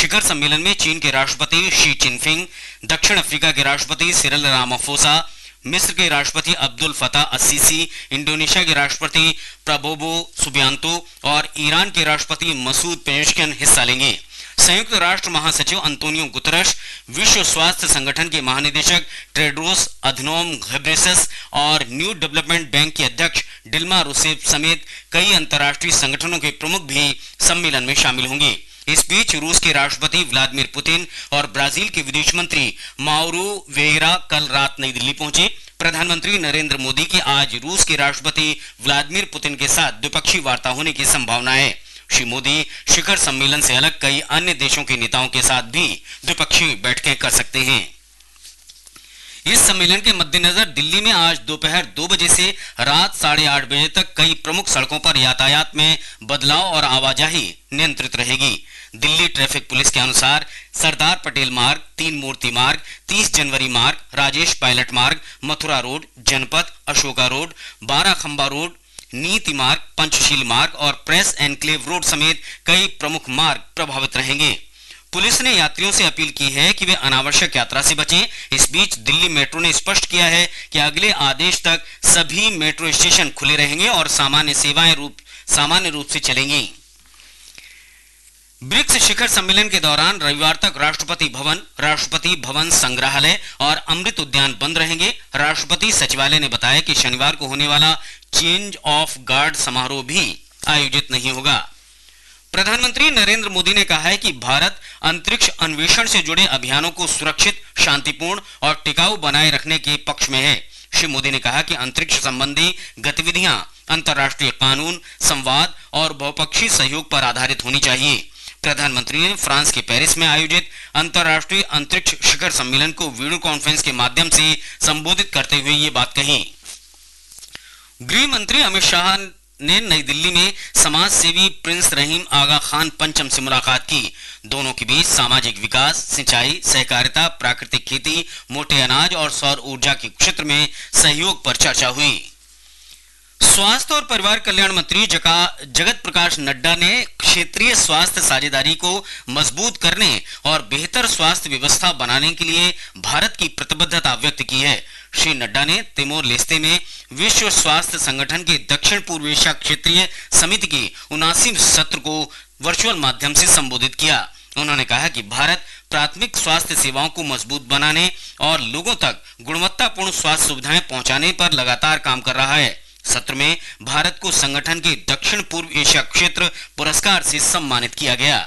शिखर सम्मेलन में चीन के राष्ट्रपति शी चिनफिंग, दक्षिण अफ्रीका के राष्ट्रपति सिरिल रामाफोसा, मिस्र के राष्ट्रपति अब्दुल फताह अस्सीसी, इंडोनेशिया के राष्ट्रपति प्रबोवो सुबियांतो और ईरान के राष्ट्रपति मसूद पेजेश्कियान हिस्सा लेंगे। संयुक्त राष्ट्र महासचिव अंतोनियो गुतरश, विश्व स्वास्थ्य संगठन के महानिदेशक टेड्रोस अधनोम घेब्रेयेसस और न्यू डेवलपमेंट बैंक के अध्यक्ष डिल्मा रूसेफ समेत कई अंतर्राष्ट्रीय संगठनों के प्रमुख भी सम्मेलन में शामिल होंगे। इस बीच रूस के राष्ट्रपति व्लादिमीर पुतिन और ब्राजील के विदेश मंत्री माउरो वेयरा कल रात नई दिल्ली पहुंचे। प्रधानमंत्री नरेंद्र मोदी की आज रूस के राष्ट्रपति व्लादिमीर पुतिन के साथ द्विपक्षीय वार्ता होने की संभावना है। श्री मोदी शिखर सम्मेलन से अलग कई अन्य देशों के नेताओं के साथ भी द्विपक्षीय बैठकें कर सकते हैं। इस सम्मेलन के मद्देनजर दिल्ली में आज दोपहर 2 बजे से रात 8:30 बजे तक कई प्रमुख सड़कों पर यातायात में बदलाव और आवाजाही नियंत्रित रहेगी। दिल्ली ट्रैफिक पुलिस के अनुसार सरदार पटेल मार्ग, 3 मूर्ति मार्ग, 30 जनवरी मार्ग, राजेश पायलट मार्ग, मथुरा रोड, जनपथ, अशोका रोड, 12 खंबा रोड, नीति मार्ग, पंचशील मार्ग और प्रेस एनक्लेव रोड समेत कई प्रमुख मार्ग प्रभावित रहेंगे। पुलिस ने यात्रियों से अपील की है कि वे अनावश्यक यात्रा से बचें। इस बीच दिल्ली मेट्रो ने स्पष्ट किया है कि अगले आदेश तक सभी मेट्रो स्टेशन खुले रहेंगे और सामान्य सेवाएं सामान्य रूप से चलेंगी। ब्रिक्स शिखर सम्मेलन के दौरान रविवार तक राष्ट्रपति भवन संग्रहालय और अमृत उद्यान बंद रहेंगे। राष्ट्रपति सचिवालय ने बताया कि शनिवार को होने वाला चेंज ऑफ गार्ड समारोह भी आयोजित नहीं होगा। प्रधानमंत्री नरेंद्र मोदी ने कहा है कि भारत अंतरिक्ष अन्वेषण से जुड़े अभियानों को सुरक्षित, शांतिपूर्ण और टिकाऊ बनाए रखने के पक्ष में है। श्री मोदी ने कहा कि अंतरिक्ष संबंधी गतिविधियां अंतर्राष्ट्रीय कानून, संवाद और बहुपक्षीय सहयोग पर आधारित होनी चाहिए। प्रधानमंत्री ने फ्रांस के पेरिस में आयोजित अंतर्राष्ट्रीय अंतरिक्ष शिखर सम्मेलन को वीडियो कॉन्फ्रेंस के माध्यम से संबोधित करते हुए ये बात कही। गृह मंत्री अमित शाह ने नई दिल्ली में समाज सेवी प्रिंस रहीम आगा खान पंचम से मुलाकात की। दोनों के बीच सामाजिक विकास, सिंचाई, सहकारिता, प्राकृतिक खेती, मोटे अनाज और सौर ऊर्जा के क्षेत्र में सहयोग पर चर्चा हुई। स्वास्थ्य और परिवार कल्याण मंत्री जगत प्रकाश नड्डा ने क्षेत्रीय स्वास्थ्य साझेदारी को मजबूत करने और बेहतर स्वास्थ्य व्यवस्था बनाने के लिए भारत की प्रतिबद्धता व्यक्त की है। श्री नड्डा ने तिमोर लेस्ते में विश्व स्वास्थ्य संगठन के दक्षिण पूर्व एशिया क्षेत्रीय समिति के 79वें सत्र को वर्चुअल माध्यम से संबोधित किया। उन्होंने कहा कि भारत प्राथमिक स्वास्थ्य सेवाओं को मजबूत बनाने और लोगों तक गुणवत्तापूर्ण स्वास्थ्य सुविधाएं पहुंचाने पर लगातार काम कर रहा है। सत्र में भारत को संगठन के दक्षिण पूर्व एशिया क्षेत्र पुरस्कार से सम्मानित किया गया।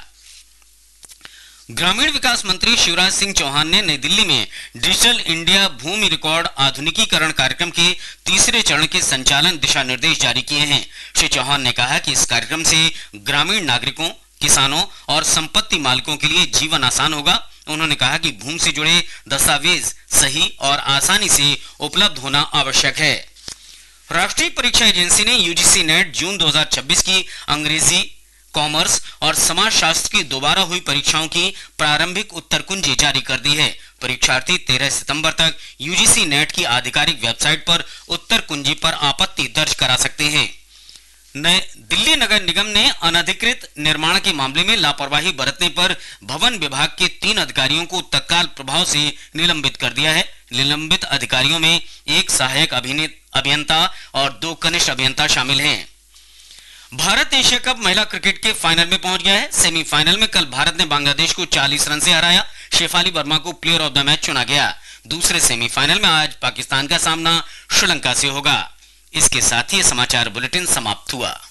ग्रामीण विकास मंत्री शिवराज सिंह चौहान ने नई दिल्ली में डिजिटल इंडिया भूमि रिकॉर्ड आधुनिकीकरण कार्यक्रम के तीसरे चरण के संचालन दिशा निर्देश जारी किए हैं। श्री चौहान ने कहा कि इस कार्यक्रम से ग्रामीण नागरिकों, किसानों और संपत्ति मालिकों के लिए जीवन आसान होगा। उन्होंने कहा कि भूमि से जुड़े दस्तावेज सही और आसानी से उपलब्ध होना आवश्यक है। राष्ट्रीय परीक्षा एजेंसी ने यूजीसी नेट जून 2026 की अंग्रेजी, कॉमर्स और समाजशास्त्र की दोबारा हुई परीक्षाओं की प्रारंभिक उत्तर कुंजी जारी कर दी है। परीक्षार्थी 13 सितंबर तक यूजीसी नेट की आधिकारिक वेबसाइट पर उत्तर कुंजी पर आपत्ति दर्ज करा सकते हैं। दिल्ली नगर निगम ने अनधिकृत निर्माण के मामले में लापरवाही बरतने पर भवन विभाग के 3 अधिकारियों को तत्काल प्रभाव से निलंबित कर दिया है। निलंबित अधिकारियों में एक सहायक अभियंता और 2 कनिष्ठ अभियंता शामिल हैं। भारत एशिया कप महिला क्रिकेट के फाइनल में पहुंच गया है। सेमीफाइनल में कल भारत ने बांग्लादेश को 40 रन से हराया। शेफाली वर्मा को प्लेयर ऑफ द मैच चुना गया। दूसरे सेमीफाइनल में आज पाकिस्तान का सामना श्रीलंका से होगा। इसके साथ ही समाचार बुलेटिन समाप्त हुआ।